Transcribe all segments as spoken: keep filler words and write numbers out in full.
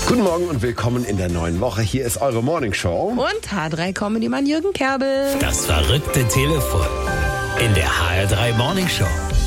Guten Morgen und willkommen in der neuen Woche. Hier ist eure Morning Show. Und H drei Comedy-Mann Jürgen Kerbel. Das verrückte Telefon in der H R drei Morning Show.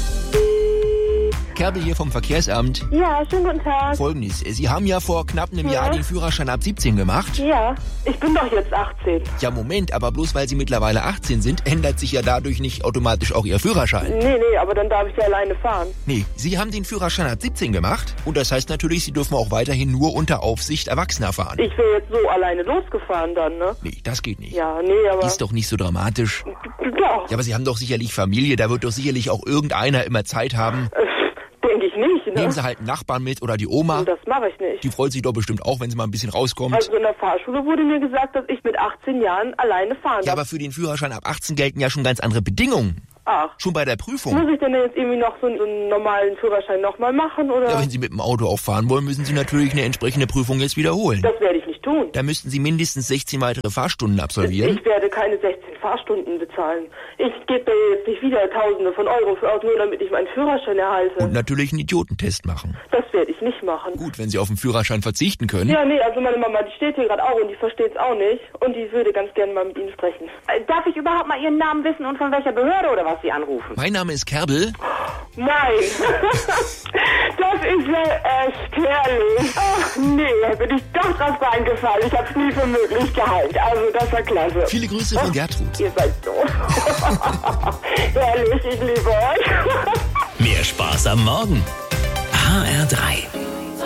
Kerbel hier vom Verkehrsamt. Ja, schönen guten Tag. Folgendes, Sie haben ja vor knapp einem Ja. Jahr den Führerschein ab siebzehn gemacht. Ja, ich bin doch jetzt achtzehn. Ja, Moment, aber bloß weil Sie mittlerweile achtzehn sind, ändert sich ja dadurch nicht automatisch auch Ihr Führerschein. Nee, nee, aber dann darf ich ja alleine fahren. Nee, Sie haben den Führerschein ab siebzehn gemacht und das heißt natürlich, Sie dürfen auch weiterhin nur unter Aufsicht Erwachsener fahren. Ich wäre jetzt so alleine losgefahren dann, ne? Nee, das geht nicht. Ja, nee, aber... Ist doch nicht so dramatisch. Doch. Ja, aber Sie haben doch sicherlich Familie, da wird doch sicherlich auch irgendeiner immer Zeit haben. Denke ich nicht, ne? Nehmen Sie halt einen Nachbarn mit oder die Oma. Das mache ich nicht. Die freut sich doch bestimmt auch, wenn sie mal ein bisschen rauskommt. Also in der Fahrschule wurde mir gesagt, dass ich mit achtzehn Jahren alleine fahren Ja, darf. aber für den Führerschein ab achtzehn gelten ja schon ganz andere Bedingungen. Ach. Schon bei der Prüfung. Muss ich denn jetzt irgendwie noch so einen, so einen normalen Führerschein nochmal machen, oder? Ja, wenn Sie mit dem Auto auch fahren wollen, müssen Sie natürlich eine entsprechende Prüfung jetzt wiederholen. Das werde ich nicht tun. Da müssten Sie mindestens sechzehn weitere Fahrstunden absolvieren. Ich werde keine sechzehn Fahrstunden bezahlen. Ich gebe da jetzt nicht wieder Tausende von Euro für aus, nur damit ich meinen Führerschein erhalte. Und natürlich einen Idiotentest machen. Das werde ich nicht machen. Gut, wenn Sie auf den Führerschein verzichten können. Ja, nee, also meine Mama, die steht hier gerade auch und die versteht's auch nicht. Und die würde ganz gerne mal mit Ihnen sprechen. Äh, Darf ich überhaupt mal Ihren Namen wissen und von welcher Behörde oder was Sie anrufen? Mein Name ist Kerbel. Nein, das ist ja echt herrlich. Ach nee, da bin ich doch drauf reingefallen. Ich hab's nie für möglich gehalten. Also das war klasse. Viele Grüße von Gertrud. Ihr seid so. Herrlich, ich liebe euch. Mehr Spaß am Morgen. H R drei.